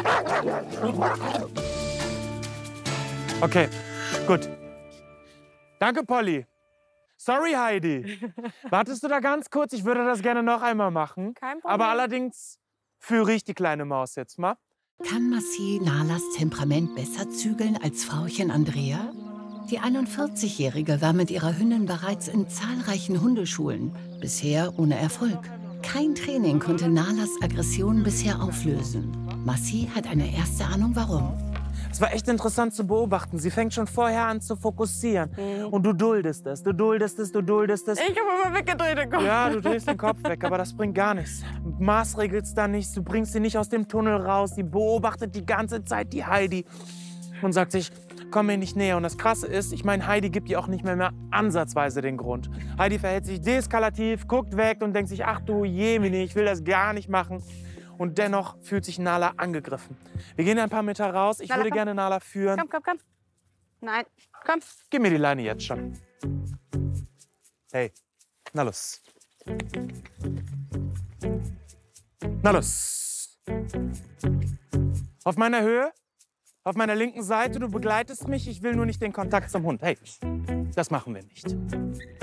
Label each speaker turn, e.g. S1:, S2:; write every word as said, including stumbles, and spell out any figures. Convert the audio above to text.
S1: Okay, gut. Danke, Polly. Sorry, Heidi. Wartest du da ganz kurz? Ich würde das gerne noch einmal machen.
S2: Kein Problem.
S1: Aber allerdings führe ich die kleine Maus jetzt mal.
S3: Kann Massi Nalas Temperament besser zügeln als Frauchen Andrea? Die einundvierzigjährige war mit ihrer Hündin bereits in zahlreichen Hundeschulen, bisher ohne Erfolg. Kein Training konnte Nalas Aggression bisher auflösen. Massi hat eine erste Ahnung, warum.
S1: Es war echt interessant zu beobachten. Sie fängt schon vorher an zu fokussieren.
S2: Mhm.
S1: Und du duldest es, du duldest es, du duldest es.
S2: Ich habe immer weggedreht den Kopf.
S1: Ja, du drehst den Kopf weg, aber das bringt gar nichts. Maßregelst da nichts, du bringst sie nicht aus dem Tunnel raus. Sie beobachtet die ganze Zeit die Heidi und sagt sich, komm mir nicht näher. Und das Krasse ist, ich meine, Heidi gibt ihr auch nicht mehr, mehr ansatzweise den Grund. Heidi verhält sich deeskalativ, guckt weg und denkt sich, ach du Jemini, ich will das gar nicht machen. Und dennoch fühlt sich Nala angegriffen. Wir gehen ein paar Meter raus. Ich
S2: Nala,
S1: würde
S2: komm.
S1: gerne Nala führen.
S2: Komm, komm, komm. Nein, komm.
S1: Gib mir die Leine jetzt schon. Hey, na los. Na los. Auf meiner Höhe, auf meiner linken Seite, du begleitest mich. Ich will nur nicht den Kontakt zum Hund. Hey, das machen wir nicht.